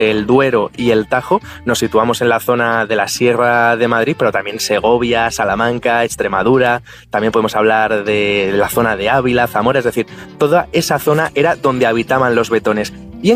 el Duero y el Tajo, nos situamos en la zona de la Sierra de Madrid, pero también Segovia, Salamanca, Extremadura, también podemos hablar de la zona de Ávila, Zamora, es decir, toda esa zona era donde habitaban los vetones.